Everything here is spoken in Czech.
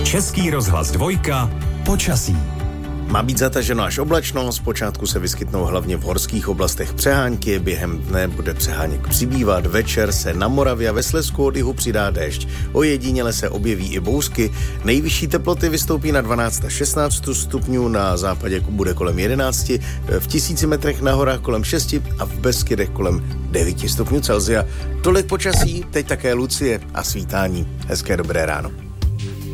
Český rozhlas 2. Počasí. Má být zataženo až oblačno, zpočátku se vyskytnou hlavně v horských oblastech přehánky, během dne bude přeháněk přibývat, večer se na Moravě a ve Slezsku od jihu přidá déšť. Ojediněle se objeví i bouřky, nejvyšší teploty vystoupí na 12 až 16 stupňů, na západě bude kolem 11, v 1000 metrech na horách kolem 6 a v Beskydech kolem 9 stupňů Celsia. Tolik počasí, teď také Lucie a svítání. Hezké dobré ráno.